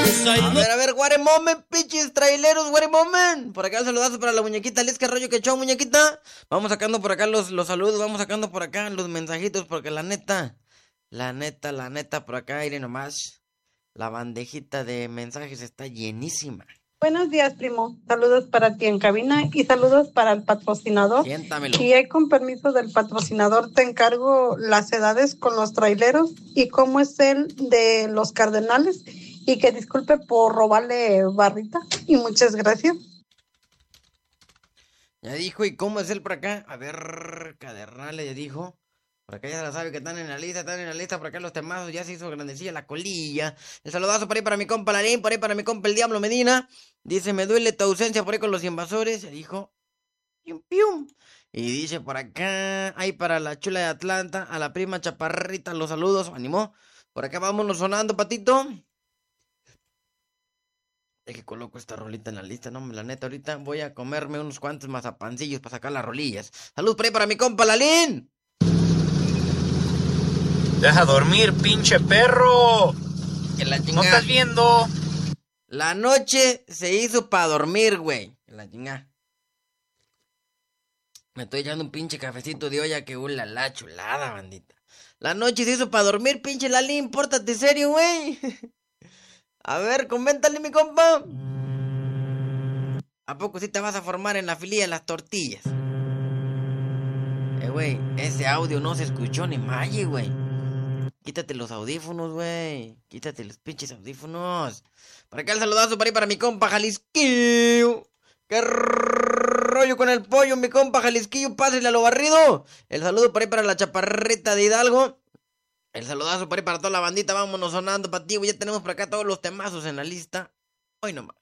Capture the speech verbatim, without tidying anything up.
A ver, a ver, what a moment, pinches traileros, what a moment. Por acá el saludazo para la muñequita Liz, que rollo que show, muñequita. Vamos sacando por acá los, los saludos, vamos sacando por acá los mensajitos, porque la neta, la neta, la neta, por acá, iré nomás. La bandejita de mensajes está llenísima. Buenos días, primo. Saludos para ti en cabina y saludos para el patrocinador. Siéntamelo. Y ahí, con permiso del patrocinador, te encargo las edades con los traileros y cómo es el de los Cardenales. Y que disculpe por robarle barrita. Y muchas gracias. Ya dijo, ¿y cómo es él por acá? A ver, Cadernales, ya dijo. Por acá ya se la sabe que están en la lista, están en la lista. Por acá los temazos, ya se hizo grandecilla la colilla. El saludazo por ahí para mi compa Larín, por ahí para mi compa el Diablo Medina. Dice, me duele tu ausencia por ahí con los invasores. Ya dijo, pium, pium. Y dice por acá, ahí para la chula de Atlanta, a la prima Chaparrita, los saludos, animó. Por acá vámonos sonando, patito. Es que coloco esta rolita en la lista, no, la neta, ahorita voy a comerme unos cuantos mazapancillos para sacar las rolillas. Salud por ahí para mi compa Lalín. Deja dormir, pinche perro. Que la chingada. ¿No estás viendo? La noche se hizo para dormir, güey. Que la chingada. Me estoy echando un pinche cafecito de olla que una la chulada, bandita. La noche se hizo para dormir, pinche Lalín, pórtate serio, güey. A ver, coméntale, mi compa. ¿A poco sí te vas a formar en la fililla de las tortillas? Eh, güey, ese audio no se escuchó ni malle, güey. Quítate los audífonos, güey. Quítate los pinches audífonos. Para acá el saludazo para ahí para mi compa Jalisquillo. ¿Qué rollo con el pollo, mi compa Jalisquillo? Pásale a lo barrido. El saludo por ahí para la Chaparrita de Hidalgo. El saludazo por ahí para toda la bandita. Vámonos sonando, pativo. Ya tenemos por acá todos los temazos en la lista. Hoy nomás.